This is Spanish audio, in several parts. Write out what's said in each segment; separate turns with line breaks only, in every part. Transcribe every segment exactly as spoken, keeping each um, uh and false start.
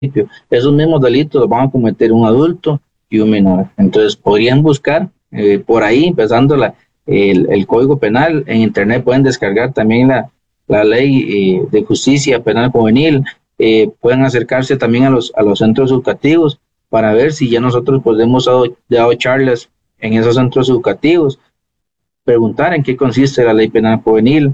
Esos mismos delitos los van a cometer un adulto y un menor. Entonces podrían buscar eh, por ahí, empezando la, el, el Código Penal. En Internet pueden descargar también la, la Ley eh, de Justicia Penal Juvenil. Eh, pueden acercarse también a los, a los centros educativos para ver si ya nosotros pues, hemos dado, dado charlas en esos centros educativos, preguntar en qué consiste la Ley Penal Juvenil.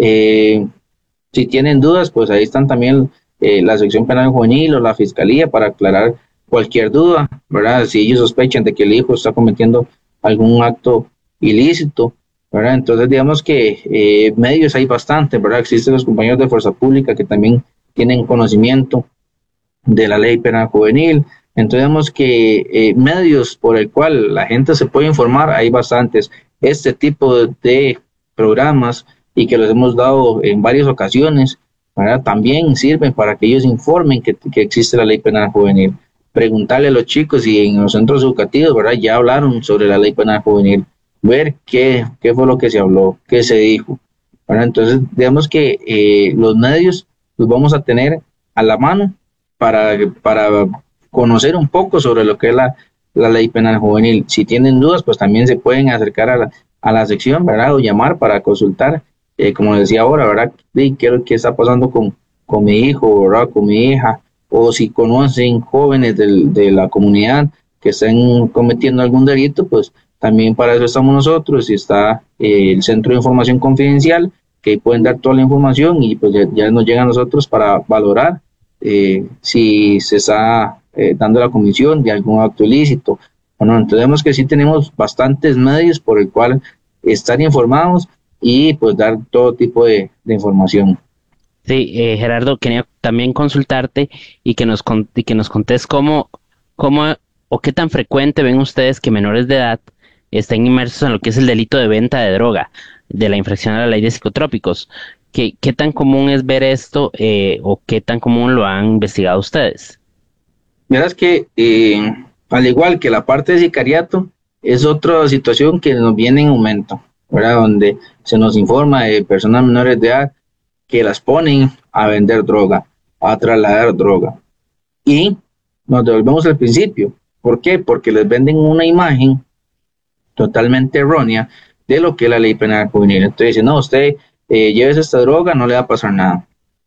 Eh, si tienen dudas, pues ahí están también eh, la sección penal juvenil o la fiscalía para aclarar cualquier duda, ¿verdad? Si ellos sospechan de que el hijo está cometiendo algún acto ilícito, ¿verdad? Entonces, digamos que eh, medios hay bastante, ¿verdad? Existen los compañeros de fuerza pública que también tienen conocimiento de la ley penal juvenil. Entonces, digamos que eh, medios por el cual la gente se puede informar, hay bastantes. Este tipo de, de programas y que los hemos dado en varias ocasiones, ¿verdad? También sirven para que ellos informen que, que existe la ley penal juvenil. Preguntarle a los chicos y en los centros educativos, ¿verdad? Ya hablaron sobre la ley penal juvenil, ver qué, qué fue lo que se habló, qué se dijo, ¿verdad? Entonces, digamos que eh, los medios los vamos a tener a la mano para, para conocer un poco sobre lo que es la, la ley penal juvenil. Si tienen dudas, pues también se pueden acercar a la, a la sección, ¿verdad? O llamar para consultar, eh, como decía ahora, ¿verdad? ¿Qué, qué está pasando con, con mi hijo, ¿verdad? Con mi hija, o si conocen jóvenes del, de la comunidad que estén cometiendo algún delito, pues también para eso estamos nosotros, y está eh, el Centro de Información Confidencial, que pueden dar toda la información y pues ya, ya nos llega a nosotros para valorar eh, si se está eh, dando la comisión de algún acto ilícito. Bueno, entendemos que sí tenemos bastantes medios por el cual estar informados y pues dar todo tipo de, de información.
Sí, eh, Gerardo, quería también consultarte y que nos, con- y que nos contés cómo, cómo o qué tan frecuente ven ustedes que menores de edad estén inmersos en lo que es el delito de venta de droga, de la infracción a la ley de psicotrópicos. ¿Qué, qué tan común es ver esto eh, o qué tan común lo han investigado ustedes?
Verás que eh, al igual que la parte de sicariato, es otra situación que nos viene en aumento, ¿verdad? Donde se nos informa de personas menores de edad que las ponen a vender droga, a trasladar droga. Y nos devolvemos al principio. ¿Por qué? Porque les venden una imagen totalmente errónea de lo que es la ley penal juvenil. Entonces dicen, no, usted eh, lleves esta droga, no le va a pasar nada.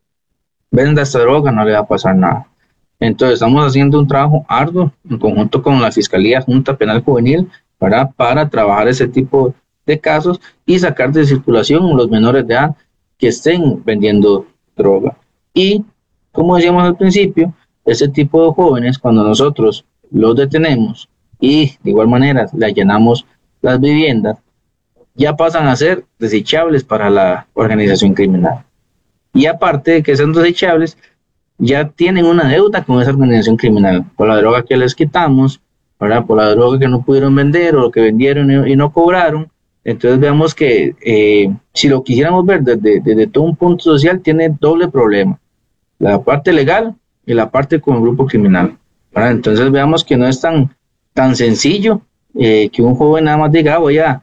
Venda esta droga, no le va a pasar nada. Entonces estamos haciendo un trabajo arduo en conjunto con la Fiscalía Junta Penal Juvenil, ¿verdad? Para trabajar ese tipo de casos y sacar de circulación los menores de edad que estén vendiendo droga. Y, como decíamos al principio, ese tipo de jóvenes, cuando nosotros los detenemos y de igual manera le allanamos las viviendas, ya pasan a ser desechables para la organización criminal. Y aparte de que sean desechables, ya tienen una deuda con esa organización criminal, por la droga que les quitamos, ¿verdad? Por la droga que no pudieron vender o lo que vendieron y, y no cobraron. Entonces veamos que eh, si lo quisiéramos ver desde, desde todo un punto social, tiene doble problema, la parte legal y la parte con el grupo criminal, ¿verdad? Entonces veamos que no es tan, tan sencillo eh, que un joven nada más diga, "Ah, voy a,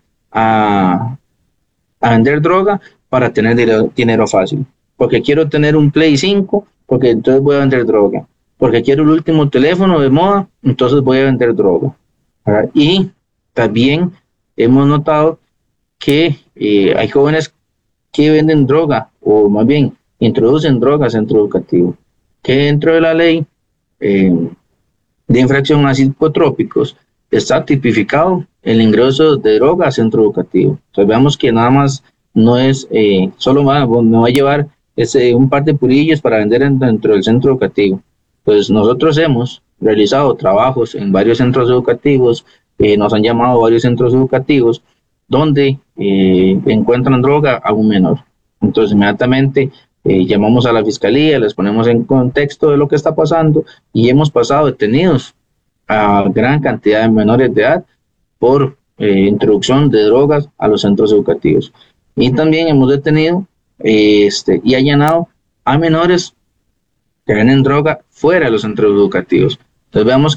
a, a vender droga para tener dinero, dinero fácil, porque quiero tener un Play cinco, porque entonces voy a vender droga, porque quiero el último teléfono de moda, entonces voy a vender droga, ¿verdad? Y también hemos notado que eh, hay jóvenes que venden droga, o más bien introducen drogas al centro educativo, que dentro de la ley eh, de infracción a psicotrópicos está tipificado el ingreso de droga a centro educativo. Entonces veamos que nada más no es, eh, solo va, me va a llevar ese, un par de purillos para vender en, dentro del centro educativo. Pues nosotros hemos realizado trabajos en varios centros educativos, eh, nos han llamado varios centros educativos donde eh, encuentran droga a un menor. Entonces inmediatamente eh, llamamos a la fiscalía, les ponemos en contexto de lo que está pasando y hemos pasado detenidos a gran cantidad de menores de edad por eh, introducción de drogas a los centros educativos. Y también hemos detenido eh, este, y allanado a menores que venden droga fuera de los centros educativos. Entonces veamos